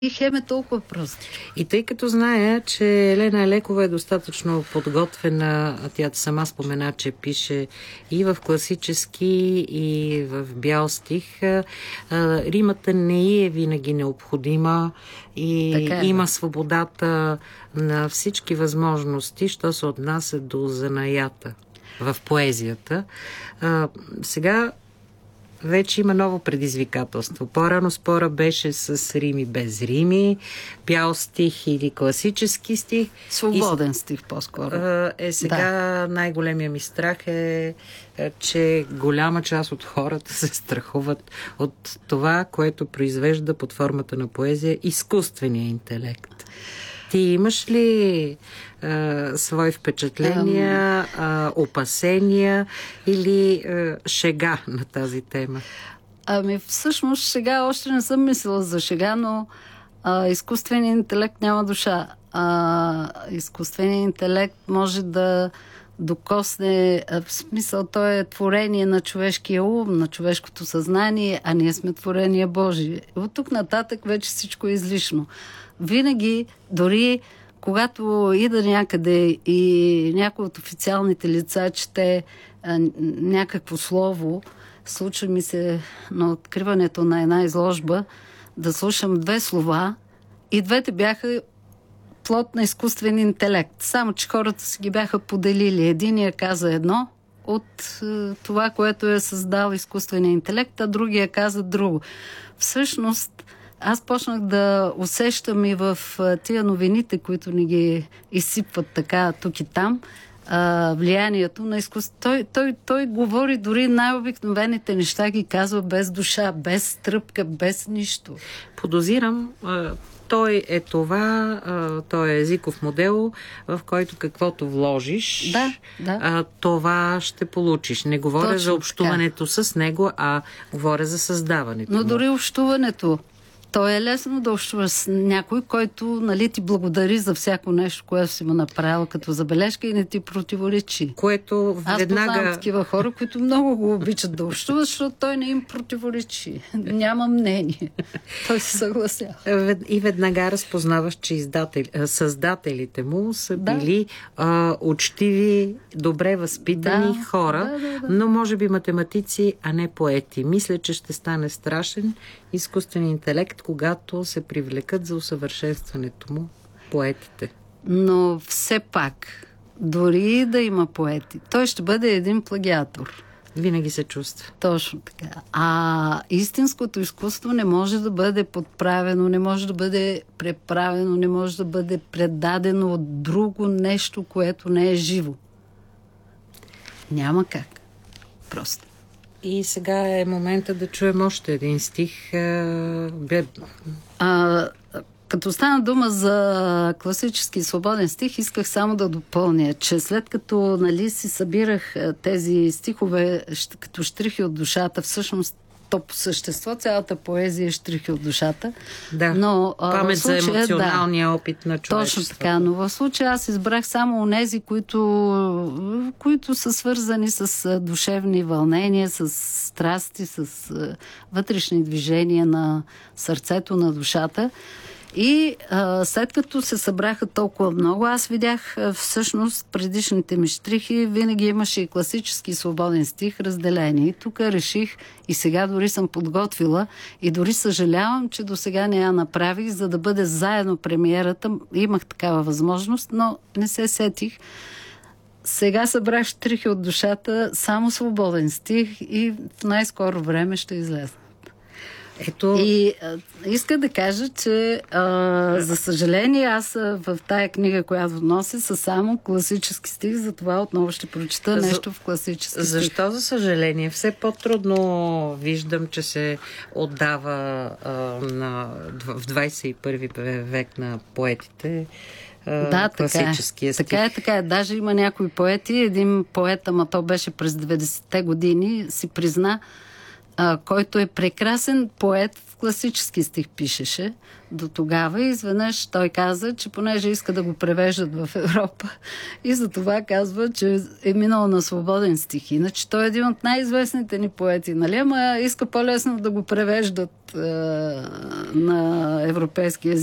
И хем е толкова просто. И тъй като зная, че Елена Елекова е достатъчно подготвена, тя сама спомена, че пише и в класически, и в бял стих, римата не е винаги необходима и има свободата на всички възможности, що се отнася до занаята в поезията. Сега вече има ново предизвикателство. По-рано спора беше с рими без рими, бял стих или класически стих. Свободен стих по-скоро. Сега най-големия ми страх е, че голяма част от хората се страхуват от това, което произвежда под формата на поезия изкуствения интелект. Ти имаш ли свои впечатления, опасения или шега на тази тема? Всъщност шега още не съм мислила за шега, но изкуственият интелект няма душа. Изкуственият интелект може да докосне, в смисъл, той е творение на човешкия ум, на човешкото съзнание, а ние сме творение Божие. От тук нататък вече всичко е излишно. Винаги, дори когато ида някъде и някой от официалните лица чете някакво слово, случва ми се на откриването на една изложба да слушам две слова и двете бяха плод на изкуствен интелект. Само че хората си ги бяха поделили. Единия каза едно от това, което е създал изкуствения интелект, а другия каза друго. Всъщност, аз почнах да усещам и в тия новините, които ни ги изсипват така тук и там, влиянието на изкуството. Той говори дори най-обикновените неща, ги казва без душа, без тръпка, без нищо. Подозирам, той е това, той е езиков модел, в който каквото вложиш, това ще получиш. Не говоря точно за общуването с него, а говоря за създаването. Но дори общуването, то е лесно да общуваш с някой, който ти благодари за всяко нещо, което си му направил като забележка и не ти противоречи. Което веднага... Аз познавам такива хора, които много го обичат да общуват, защото той не им противоречи. Няма мнение. Той се съгласява. И веднага разпознаваш, че създателите му са били учтиви, добре възпитани хора, но може би математици, а не поети. Мисля, че ще стане страшен изкуствен интелект, когато се привлекат за усъвършенстването му поетите. Но все пак, дори да има поети, той ще бъде един плагиатор. Винаги се чувства. Точно така. А истинското изкуство не може да бъде подправено, не може да бъде преправено, не може да бъде предадено от друго нещо, което не е живо. Няма как. Просто. И сега е момента да чуем още един стих. Като стана дума за класически свободен стих, исках само да допълня, че след като си събирах тези стихове като щрихи от душата, всъщност то по същество цялата поезия е щрихи от душата. Да, но, памет за емоционалния опит на човечеството. Точно така, но в случая аз избрах само онези, които са свързани с душевни вълнения, с страсти, с вътрешни движения на сърцето, на душата. И след като се събраха толкова много, аз видях всъщност предишните ми щрихи, винаги имаше и класически свободен стих, разделение. И тук реших, и сега дори съм подготвила, и дори съжалявам, че до сега не я направих, за да бъде заедно премиерата. Имах такава възможност, но не се сетих. Сега събрах щрихи от душата, само свободен стих и в най-скоро време ще излезе. И иска да кажа, че за съжаление аз в тая книга, която нося, са само класически стих, затова отново ще прочита нещо в класически стих. Защо за съжаление? Все по-трудно виждам, че се отдава в 21 век на поетите. Класическия стих. Така е. Даже има някои поети. Един поет, ама то беше през 90-те години, си призна, който е прекрасен поет в класически стих пишеше до тогава и изведнъж той каза, че понеже иска да го превеждат в Европа и за това казва, че е минал на свободен стих. Иначе той е един от най-известните ни поети, нали? Ама иска по-лесно да го превеждат на европейски език.